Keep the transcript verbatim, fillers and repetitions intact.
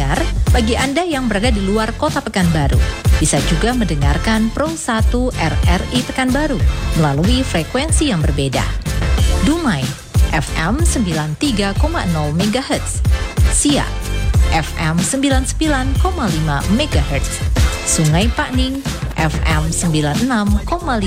pendengar, bagi Anda yang berada di luar kota Pekanbaru, bisa juga mendengarkan Pro satu R R I Pekanbaru melalui frekuensi yang berbeda. Dumai, F M sembilan puluh tiga koma nol megahertz. Siak, F M sembilan puluh sembilan koma lima megahertz. Sungai Pakning, F M sembilan puluh enam koma lima